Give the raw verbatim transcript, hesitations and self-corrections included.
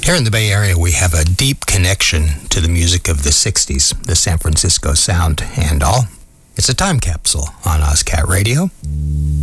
Here in the Bay Area, we have a deep connection to the music of the sixties, the San Francisco sound and all. It's a time capsule on OzCat Radio.